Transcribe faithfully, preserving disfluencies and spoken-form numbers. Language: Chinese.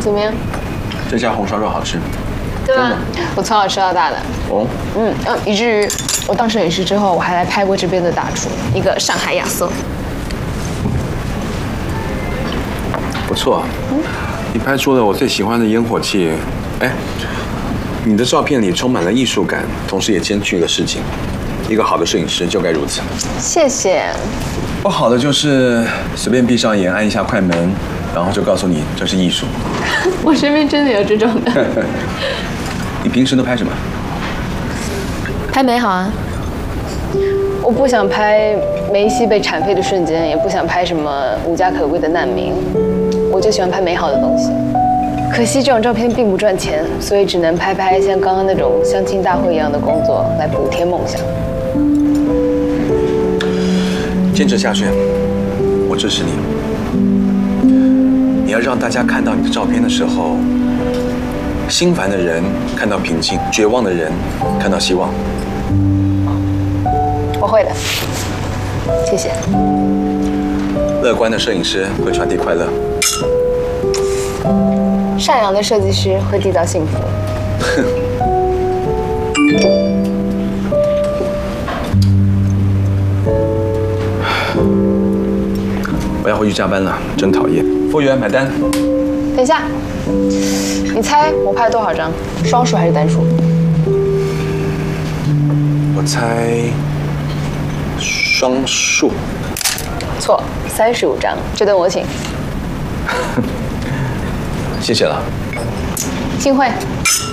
怎么样？ 这家红烧肉好吃。 对吧？我从小吃到大的。 哦。 嗯嗯，以至于我当摄影师之后，我还来拍过这边的大厨，一个上海亚瑟。 不错，嗯，你拍出了我最喜欢的烟火气。哎，你的照片里充满了艺术感，同时也兼具了市井。一个好的摄影师就该如此。 谢谢。 不好的就是随便闭上眼，按一下快门，然后就告诉你这是艺术。 我身边真的有这种的。 你平时都拍什么？ 拍美好啊。我不想拍梅西被铲废的瞬间，也不想拍什么无家可归的难民，我就喜欢拍美好的东西。可惜这种照片并不赚钱，所以只能拍拍像刚刚那种相亲大会一样的工作来补贴梦想。 坚持下去，我支持你。你要让大家看到你的照片的时候，心烦的人看到平静，绝望的人看到希望。 我会的，谢谢。 乐观的摄影师会传递快乐， 善良的设计师会缔造幸福。 我要回去加班了，真讨厌。服务员，买单。 等一下，你猜我拍了多少张？双数还是单数？ 我猜双数。 错，三十五张，这顿我请。 谢谢了。 幸会。